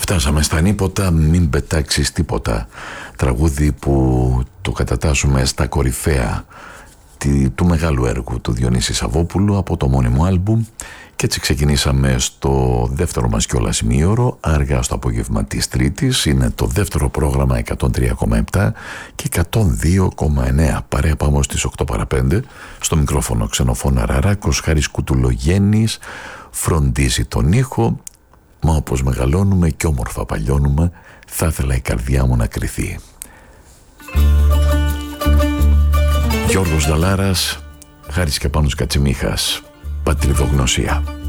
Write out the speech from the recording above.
Φτάσαμε στα ανίποτα, μην πετάξεις τίποτα. Τραγούδι που το κατατάσσουμε στα κορυφαία του μεγάλου έργου του Διονύση Σαββόπουλου από το μόνιμο άλμπουμ. Και έτσι ξεκινήσαμε στο δεύτερο μας κιόλας ημίωρο, αργά στο απόγευμα της Τρίτης. Είναι το δεύτερο πρόγραμμα 103,7 και 102,9. Παρέα πάμε στις 8 παρα 5. Στο μικρόφωνο Ξενοφώνα Ραράκος, Χάρης Κουτουλογέννης φροντίζει τον ήχο. Μα όπως μεγαλώνουμε και όμορφα παλιώνουμε, θα ήθελα η καρδιά μου να κρυθεί. Γιώργος Δαλάρας, Χάρης και Πάνος Κατσιμίχας, Πατριδογνωσία.